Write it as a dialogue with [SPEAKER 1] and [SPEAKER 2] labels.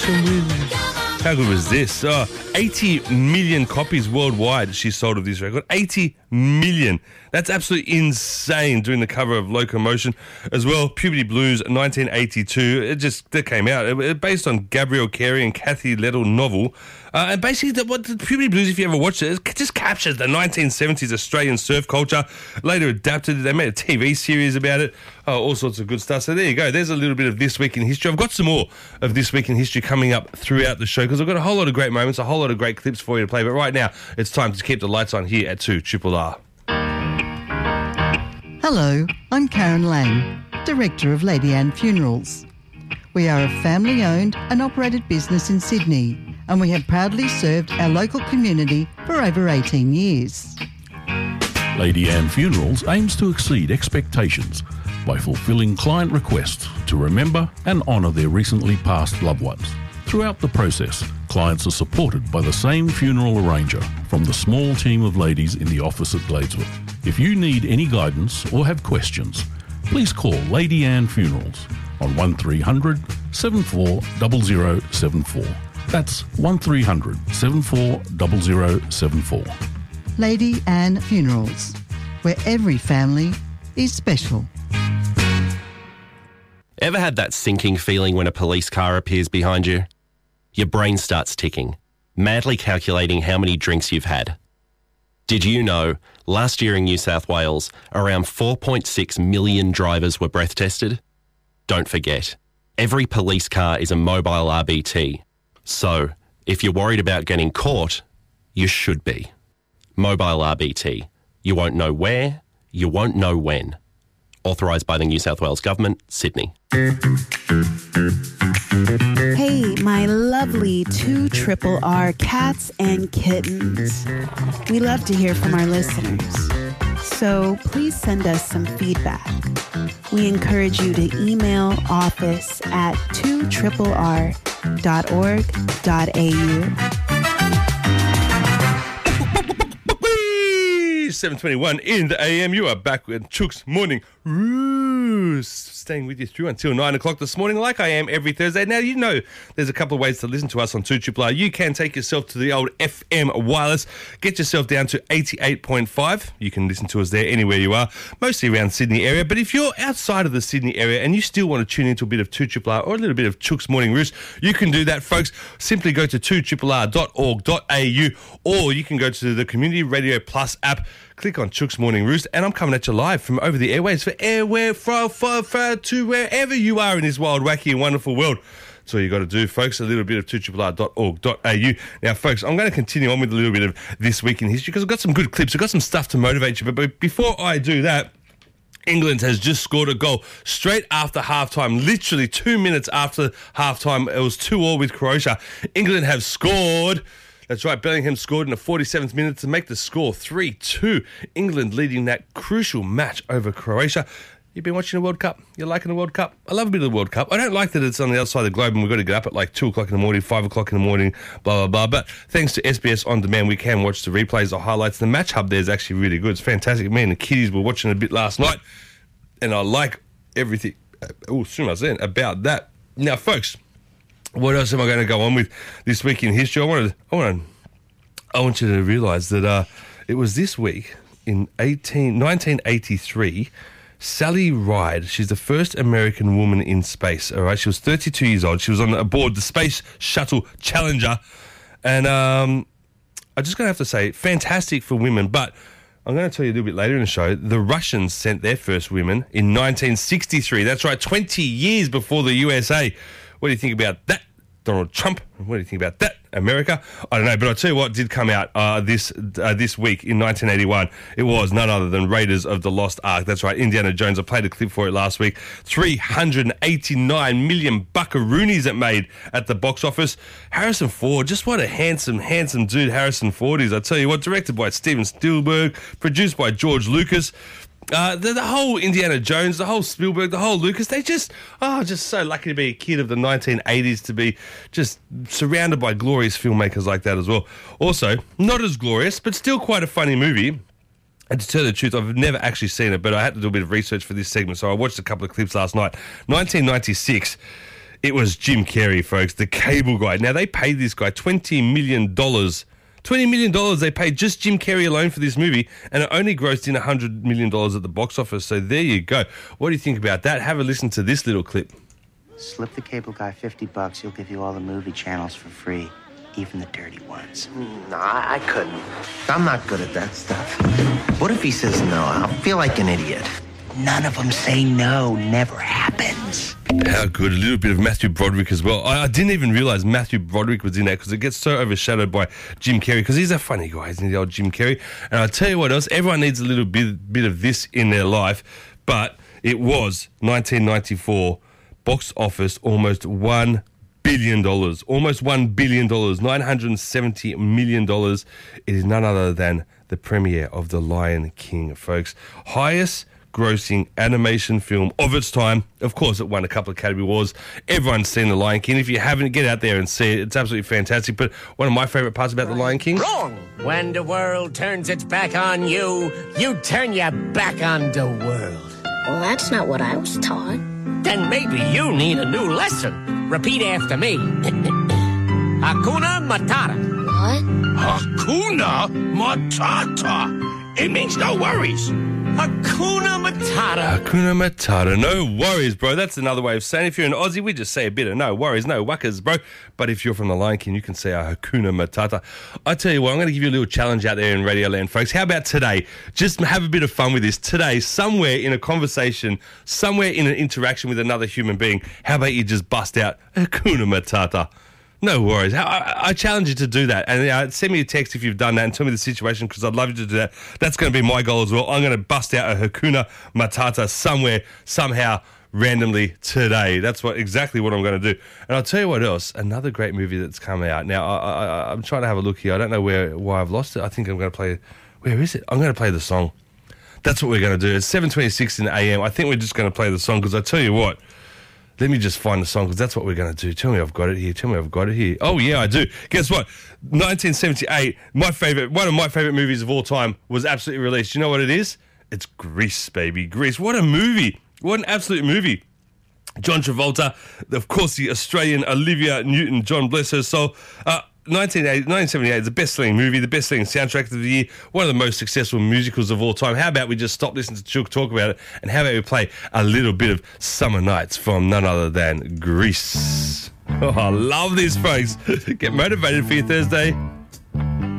[SPEAKER 1] How good was this? 80 million copies worldwide she sold of this record. 80 million. That's absolutely insane, doing the cover of Locomotion as well. Puberty Blues, 1982. That came out. It based on Gabrielle Carey and Kathy Lettle novel. And basically, the Puberty Blues, if you ever watched it just captures the 1970s Australian surf culture. Later adapted. They made a TV series about it. All sorts of good stuff. So there you go. There's a little bit of This Week in History. I've got some more of This Week in History coming up throughout the show because I've got a whole lot of great moments, a whole lot of great clips for you to play. But right now, it's time to keep the lights on here at 2RRR.
[SPEAKER 2] Hello, I'm Karen Lang, Director of Lady Anne Funerals. We are a family-owned and operated business in Sydney, and we have proudly served our local community for over 18 years.
[SPEAKER 3] Lady Anne Funerals aims to exceed expectations by fulfilling client requests to remember and honour their recently passed loved ones. Throughout the process, clients are supported by the same funeral arranger from the small team of ladies in the office at Gladeswood. If you need any guidance or have questions, please call Lady Anne Funerals on 1300 740074. That's 1300 740074.
[SPEAKER 2] Lady Anne Funerals, where every family is special.
[SPEAKER 4] Ever had that sinking feeling when a police car appears behind you? Your brain starts ticking, madly calculating how many drinks you've had. Did you know, last year in New South Wales, around 4.6 million drivers were breath tested? Don't forget, every police car is a mobile RBT. So, if you're worried about getting caught, you should be. Mobile RBT. You won't know where, you won't know when. Authorised by the New South Wales Government, Sydney.
[SPEAKER 5] Hey, my lovely 2RRR cats and kittens. We love to hear from our listeners, so please send us some feedback. We encourage you to email office@2RRR.org.au.
[SPEAKER 1] 7:21 in the AM. You are back with Chook's Morning Roost. Staying with you through until 9 o'clock this morning, like I am every Thursday. Now, you know there's a couple of ways to listen to us on 2RRR. You can take yourself to the old FM wireless. Get yourself down to 88.5. You can listen to us there anywhere you are, mostly around Sydney area. But if you're outside of the Sydney area and you still want to tune into a bit of 2RRR or a little bit of Chook's Morning Roost, you can do that, folks. Simply go to 2RRR.org.au, or you can go to the Community Radio Plus app. Click on Chook's Morning Roost, and I'm coming at you live from over the airwaves for to wherever you are in this wild, wacky, and wonderful world. That's all you got to do, folks. A little bit of 2RRR.org.au. Now, folks, I'm going to continue on with a little bit of This Week in History because I've got some good clips. I've got some stuff to motivate you. But before I do that, England has just scored a goal straight after halftime, literally 2 minutes after halftime. It was 2-2 with Croatia. England have scored. That's right, Bellingham scored in the 47th minute to make the score 3-2. England leading that crucial match over Croatia. You've been watching the World Cup? You're liking the World Cup? I love a bit of the World Cup. I don't like that it's on the other side of the globe and we've got to get up at like 2 o'clock in the morning, 5 o'clock in the morning, blah, blah, blah. But thanks to SBS On Demand, we can watch the replays, the highlights. The match hub there is actually really good. It's fantastic. Me and the kiddies were watching a bit last night and I like everything about that. Now, folks, what else am I going to go on with This Week in History? I want you to realise that it was this week in 1983, Sally Ride. She's the first American woman in space. All right, she was 32 years old. She was on aboard the Space Shuttle Challenger, and I'm just going to have to say, fantastic for women. But I'm going to tell you a little bit later in the show, the Russians sent their first women in 1963. That's right, 20 years before the USA. What do you think about that, Donald Trump? What do you think about that, America? I don't know, but I'll tell you what did come out this week in 1981. It was none other than Raiders of the Lost Ark. That's right, Indiana Jones. I played a clip for it last week. 389 million buckaroonies it made at the box office. Harrison Ford, just what a handsome, handsome dude Harrison Ford is. I tell you what, directed by Steven Spielberg, produced by George Lucas. The whole Indiana Jones, the whole Spielberg, the whole Lucas, they just so lucky to be a kid of the 1980s, to be just surrounded by glorious filmmakers like that as well. Also, not as glorious, but still quite a funny movie. And to tell the truth, I've never actually seen it, but I had to do a bit of research for this segment, so I watched a couple of clips last night. 1996 It was Jim Carrey, folks, the cable guy. Now, they paid this guy $20 million. $20 million they paid just Jim Carrey alone for this movie, and it only grossed in $100 million at the box office. So there you go. What do you think about that? Have a listen to this little clip.
[SPEAKER 6] Slip the cable guy $50, he'll give you all the movie channels for free, even the dirty ones.
[SPEAKER 7] No, I couldn't. I'm not good at that stuff. What if he says no? I'll feel like an idiot.
[SPEAKER 6] None of them say no. Never happens.
[SPEAKER 1] How good. A little bit of Matthew Broderick as well. I didn't even realise Matthew Broderick was in that because it gets so overshadowed by Jim Carrey because he's a funny guy, isn't he, the old Jim Carrey? And I'll tell you what else, everyone needs a little bit of this in their life, but it was 1994 box office almost $1 billion. Almost $1 billion. $970 million. It is none other than the premiere of The Lion King, folks. Highest grossing animation film of its time. Of course, it won a couple of category awards. Everyone's seen The Lion King. If you haven't, get out there and see it. It's absolutely fantastic. But one of my favourite parts about The Lion King...
[SPEAKER 8] Wrong! When the world turns its back on you, you turn your back on the world.
[SPEAKER 9] Well, that's not what I was taught.
[SPEAKER 8] Then maybe you need a new lesson. Repeat after me. Hakuna Matata.
[SPEAKER 9] What?
[SPEAKER 10] Hakuna Matata. It means no worries.
[SPEAKER 8] Hakuna Matata.
[SPEAKER 1] Hakuna Matata. No worries, bro. That's another way of saying if you're an Aussie, we just say a bit of no worries, no wuckers, bro. But if you're from the Lion King, you can say a Hakuna Matata. I tell you what, I'm going to give you a little challenge out there in Radio Land, folks. How about today? Just have a bit of fun with this. Today, somewhere in a conversation, somewhere in an interaction with another human being, how about you just bust out Hakuna Matata? No worries. I challenge you to do that. And send me a text if you've done that and tell me the situation because I'd love you to do that. That's going to be my goal as well. I'm going to bust out a Hakuna Matata somewhere, somehow, randomly today. That's exactly what I'm going to do. And I'll tell you what else. Another great movie that's come out. Now, I'm trying to have a look here. I don't know why I've lost it. I think I'm going to play... Where is it? I'm going to play the song. That's what we're going to do. It's 7:26 in the AM. I think we're just going to play the song because I tell you what... Let me just find the song because that's what we're going to do. Tell me I've got it here. Oh, yeah, I do. Guess what? 1978, one of my favourite movies of all time was absolutely released. You know what it is? It's Grease, baby. Grease. What a movie. What an absolute movie. John Travolta, of course, the Australian Olivia Newton-John, bless her soul. 1978 is the best-selling movie, the best-selling soundtrack of the year, one of the most successful musicals of all time. How about we just stop listening to Chook talk about it, and how about we play a little bit of Summer Nights from none other than Grease. Oh, I love this, folks. Get motivated for your Thursday.